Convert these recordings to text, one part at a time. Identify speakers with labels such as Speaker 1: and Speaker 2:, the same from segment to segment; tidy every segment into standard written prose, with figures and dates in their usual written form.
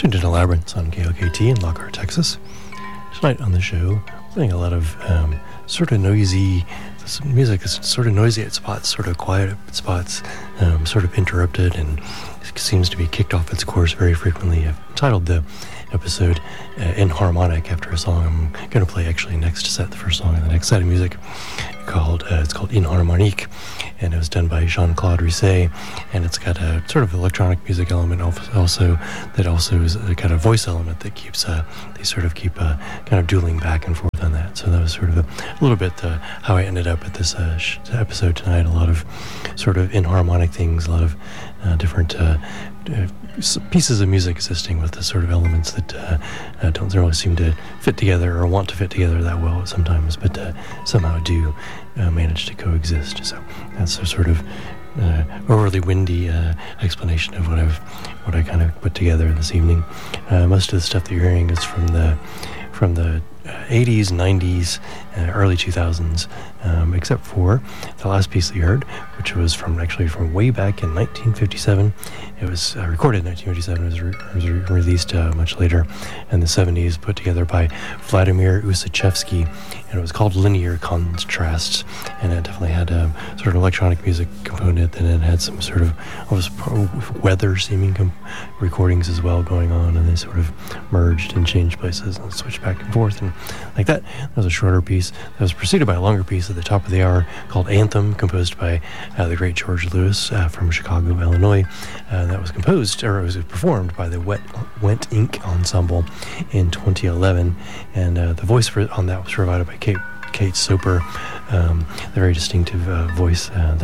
Speaker 1: Tuned into Labyrinths on KOKT in Lockhart, Texas. Tonight on the show, playing a lot of sort of noisy. This music is sort of noisy at spots, sort of quiet at spots, sort of interrupted, and it seems to be kicked off its course very frequently. I've titled the episode Inharmonic after a song I'm going to play actually next set, the first song in the next set of music, it's called Inharmonique, and it was done by Jean-Claude Risset, and it's got a sort of electronic music element also that also is a kind of voice element that keeps they sort of keep kind of dueling back and forth on that. So that was sort of a little bit how I ended up at this episode tonight. A lot of sort of inharmonic things, a lot of different pieces of music existing with the sort of elements that don't really seem to fit together or want to fit together that well sometimes, but somehow do manage to coexist. So that's a sort of overly windy explanation of what I kind of put together this evening. Most of the stuff that you're hearing is from the 80s, 90s, early 2000s, except for the last piece that you heard, which was from way back in 1957. It was recorded in 1957. It was released much later in the 70s, put together by Vladimir Ussachevsky, and it was called Linear Contrasts, and it definitely had a sort of electronic music component, and it had some sort of almost weather-seeming recordings as well going on, and they sort of merged and changed places and switched back and forth, and like that. That was a shorter piece that was preceded by a longer piece at the top of the hour called Anthem, composed by the great George Lewis from Chicago, Illinois. That was composed, or it was performed by the Wet Ink Ensemble in 2011, and the voice on that was provided by Kate Soper, the very distinctive voice and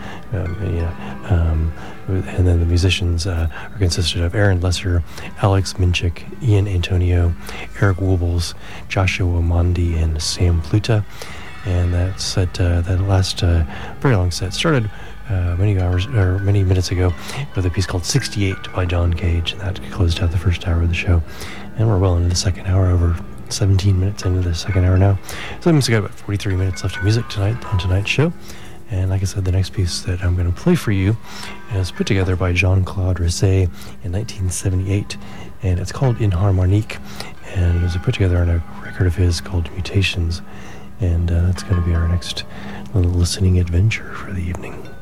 Speaker 1: then the musicians are consisted of Aaron Lesser, Alex Minchik, Ian Antonio, Eric Wobbles, Joshua Mondi, and Sam Pluta. And that set, that last very long set started many minutes ago with a piece called 68 by John Cage, and that closed out the first hour of the show. And we're well into the second hour, over 17 minutes into the second hour now. So that means we got about 43 minutes left of music tonight on tonight's show. And like I said, the next piece that I'm going to play for you is put together by Jean-Claude Risset in 1978, and it's called Inharmonique, and it was put together on a record of his called Mutations, and that's going to be our next little listening adventure for the evening.